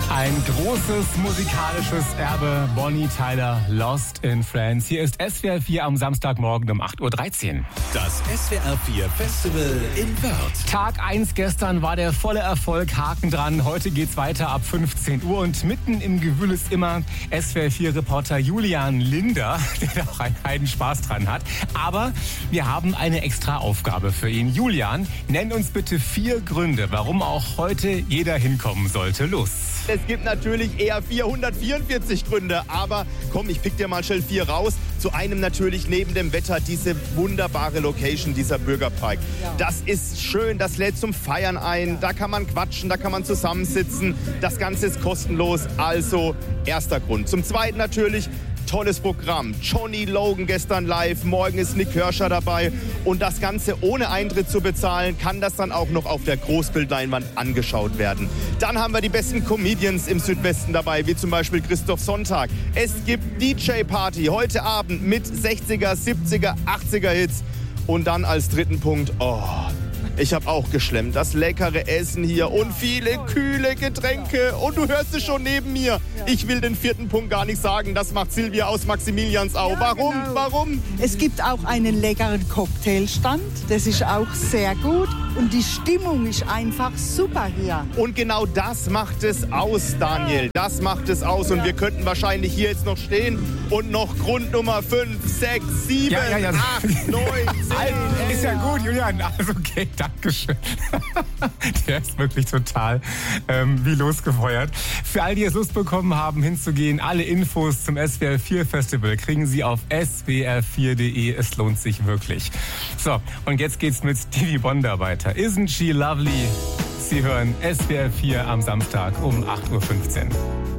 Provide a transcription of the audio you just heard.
Ein großes musikalisches Erbe. Bonnie Tyler, Lost in France. Hier ist SWR 4 am Samstagmorgen um 8.13 Uhr. Das SWR 4 Festival in Wörth. Tag 1 gestern war der volle Erfolg, Haken dran. Heute geht's weiter ab 15 Uhr und mitten im Gewühl ist immer SWR 4 Reporter Julian Linder, der da auch einen Heidenspaß dran hat. Aber wir haben eine extra Aufgabe für ihn. Julian, nenn uns bitte 4 Gründe, warum auch heute jeder hinkommen sollte. Los! Es gibt natürlich eher 444 Gründe, aber komm, ich pick dir mal schnell 4 raus. Zu einem natürlich neben dem Wetter diese wunderbare Location, dieser Bürgerpark. Ja. Das ist schön, das lädt zum Feiern ein, da kann man quatschen, da kann man zusammensitzen. Das Ganze ist kostenlos, also erster Grund. Zum Zweiten natürlich tolles Programm. Johnny Logan gestern live, morgen ist Nick Kershaw dabei. Und das Ganze ohne Eintritt zu bezahlen, kann das dann auch noch auf der Großbildleinwand angeschaut werden. Dann haben wir die besten Comedians im Südwesten dabei, wie zum Beispiel Christoph Sonntag. Es gibt DJ-Party heute Abend mit 60er, 70er, 80er Hits. Und dann als dritten Punkt, ich habe auch geschlemmt. Das leckere Essen hier und viele kühle Getränke. Und du hörst es schon neben mir. Ich will den 4. Punkt gar nicht sagen. Das macht Silvia aus Maximiliansau. Ja, Warum? genau. Warum? Es gibt auch einen leckeren Cocktailstand. Das ist auch sehr gut. Und die Stimmung ist einfach super hier. Und genau das macht es aus, Daniel. Das macht es aus. Und wir könnten wahrscheinlich hier jetzt noch stehen und noch Grund Nummer 5, 6, 7, 8, 9, 10. Ist ja gut, Julian. Also okay, Dankeschön. Der ist wirklich total wie losgefeuert. Für all die es Lust bekommen haben, hinzugehen, alle Infos zum SWR 4 Festival kriegen Sie auf swr4.de. Es lohnt sich wirklich. So, und jetzt geht's mit Stevie Wonder weiter. Isn't she lovely? Sie hören SWR 4 am Samstag um 8.15 Uhr.